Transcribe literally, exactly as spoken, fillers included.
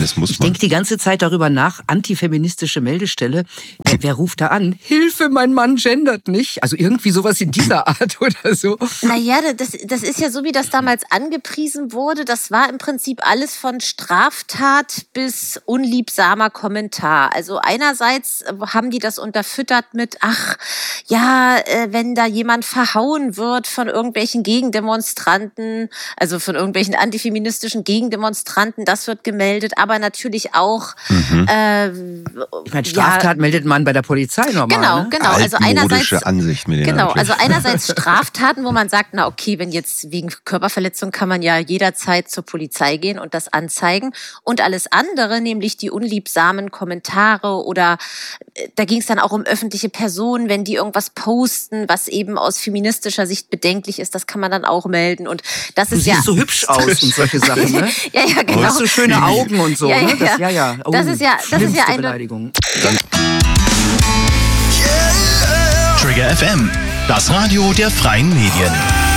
das muss ich man. Ich denke die ganze Zeit darüber nach, antifeministische Meldestelle. Wer, wer ruft da an? Hilfe, mein Mann gendert nicht. Also irgendwie sowas in dieser Art oder so. Naja, das, das ist ja so, wie das damals angepriesen wurde. Das war im Prinzip alles von Straftat bis unliebsamer Kommentar. Also einerseits haben die das unterfüttert mit, ach, ja, wenn da jemand verhauen wird von irgendwelchen Gegendemonstranten, also von irgendwelchen antifeministischen Gegendemonstranten, das wird gemeldet, aber natürlich auch Mhm. äh, Ich meine, Straftat ja, meldet man bei der Polizei normal. Genau, ne? genau. Also einerseits, Ansicht mit genau, also einerseits Straftaten, wo man sagt, na okay, wenn jetzt wegen Körperverletzung kann man ja jederzeit zur Polizei gehen und das anzeigen. Und alles andere, nämlich die unliebsamen Kommentare oder äh, da ging es dann auch um öffentliche Personen, wenn die irgendwas posten, was eben aus feministischer Sicht bedenklich ist, das kann man dann auch melden. Und das Du ist siehst ja so hübsch aus und solche Sachen, ne? ja, ja, Du genau. hast so schöne Augen und so, Ja, ne? ja, Das, ja, ja. Oh, Das ist ja, das ist ja schlimmste eine Beleidigung. Trigger F M, das Radio der freien Medien.